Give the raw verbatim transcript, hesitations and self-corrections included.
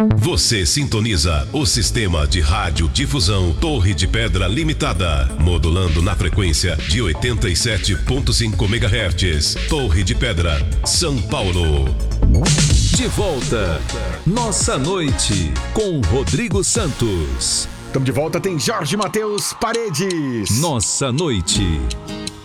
Você sintoniza o sistema de radiodifusão Torre de Pedra Limitada, modulando na frequência de oitenta e sete ponto cinco megahertz. Torre de Pedra, São Paulo. De volta, Nossa Noite, com Rodrigo Santos. Estamos de volta, tem Jorge Mateus Paredes. Nossa Noite.